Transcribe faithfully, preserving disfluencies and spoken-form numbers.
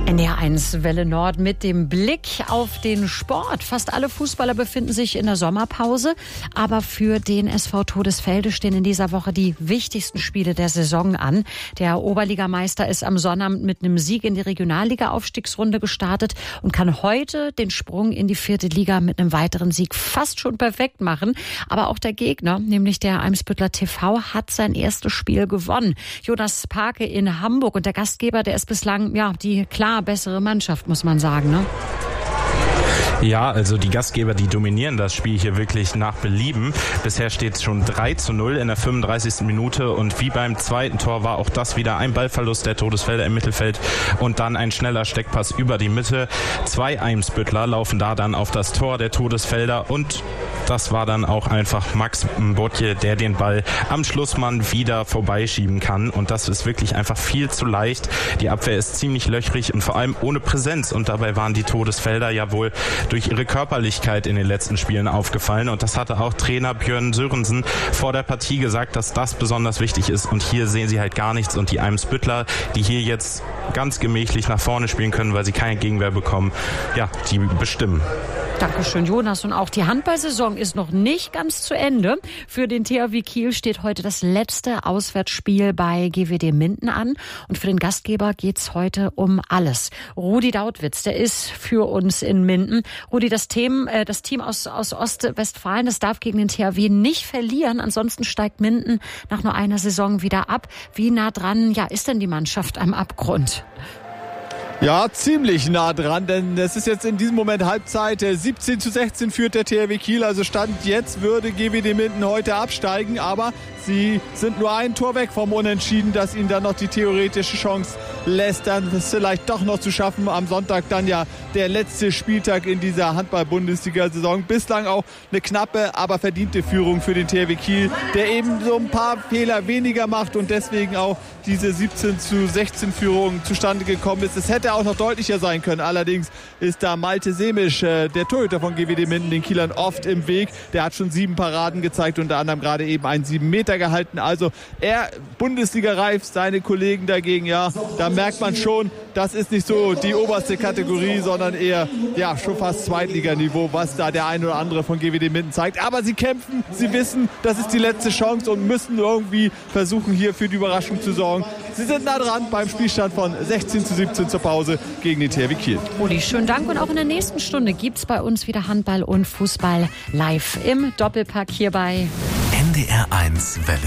N D R eins Welle Nord mit dem Blick auf den Sport. Fast alle Fußballer befinden sich in der Sommerpause, aber für den S V Todesfelde stehen in dieser Woche die wichtigsten Spiele der Saison an. Der Oberligameister ist am Sonnabend mit einem Sieg in die Regionalliga-Aufstiegsrunde gestartet und kann heute den Sprung in die vierte Liga mit einem weiteren Sieg fast schon perfekt machen. Aber auch der Gegner, nämlich der Eimsbüttler T V, hat sein erstes Spiel gewonnen. Jonas Parke in Hamburg und der Gastgeber, der ist bislang ja die klar bessere Mannschaft, muss man sagen, ne? Ja, also die Gastgeber, die dominieren das Spiel hier wirklich nach Belieben. Bisher steht es schon drei zu null in der fünfunddreißigsten Minute und wie beim zweiten Tor war auch das wieder ein Ballverlust der Todesfelder im Mittelfeld und dann ein schneller Steckpass über die Mitte. Zwei Eimsbüttler laufen da dann auf das Tor der Todesfelder und das war dann auch einfach Max Mbotje, der den Ball am Schlussmann wieder vorbeischieben kann und das ist wirklich einfach viel zu leicht. Die Abwehr ist ziemlich löchrig und vor allem ohne Präsenz und dabei waren die Todesfelder ja wohl durch ihre Körperlichkeit in den letzten Spielen aufgefallen und das hatte auch Trainer Björn Sörensen vor der Partie gesagt, dass das besonders wichtig ist und hier sehen sie halt gar nichts und die Eimsbüttler, die hier jetzt ganz gemächlich nach vorne spielen können, weil sie keine Gegenwehr bekommen, ja, die bestimmen. Dankeschön, Jonas. Und auch die Handballsaison ist noch nicht ganz zu Ende. Für den T H W Kiel steht heute das letzte Auswärtsspiel bei G W D Minden an. Und für den Gastgeber geht's heute um alles. Rudi Dautwitz, der ist für uns in Minden. Rudi, das Team, äh, das Team aus, aus Ostwestfalen, das darf gegen den T H W nicht verlieren. Ansonsten steigt Minden nach nur einer Saison wieder ab. Wie nah dran, ja, ist denn die Mannschaft am Abgrund? Ja, ziemlich nah dran, denn es ist jetzt in diesem Moment Halbzeit. siebzehn zu sechzehn führt der T H W Kiel. Also Stand jetzt würde G W D Minden heute absteigen, aber sie sind nur ein Tor weg vom Unentschieden, das ihnen dann noch die theoretische Chance lässt, dann es vielleicht doch noch zu schaffen. Am Sonntag dann ja der letzte Spieltag in dieser Handball-Bundesliga-Saison. Bislang auch eine knappe, aber verdiente Führung für den T H W Kiel, der eben so ein paar Fehler weniger macht und deswegen auch diese siebzehn zu sechzehn Führung zustande gekommen ist. Es hätte auch noch deutlicher sein können. Allerdings ist da Malte Semisch, äh, der Torhüter von G W D Minden, den Kielern oft im Weg. Der hat schon sieben Paraden gezeigt, unter anderem gerade eben einen sieben Meter gehalten. Also er Bundesliga-reif, seine Kollegen dagegen, ja, da merkt man schon, das ist nicht so die oberste Kategorie, sondern eher ja schon fast Zweitliganiveau, was da der ein oder andere von G W D Minden zeigt. Aber sie kämpfen, sie wissen, das ist die letzte Chance und müssen irgendwie versuchen, hier für die Überraschung zu sorgen. Sie sind nah dran beim Spielstand von sechzehn zu siebzehn zur Pause gegen den T H W Kiel. Uli, schönen Dank und auch in der nächsten Stunde gibt es bei uns wieder Handball und Fußball live im Doppelpack hier bei N D R eins Welle